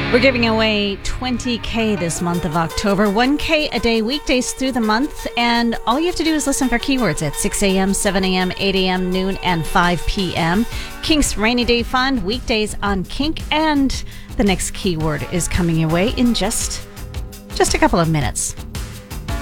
We're giving away $20K this month of October, $1K a day, weekdays through the month, and all you have to do is listen for keywords at 6 a.m., 7 a.m., 8 a.m., noon, and 5 p.m. Kink's Rainy Day Fund, weekdays on Kink, and the next keyword is coming your way in just a couple of minutes.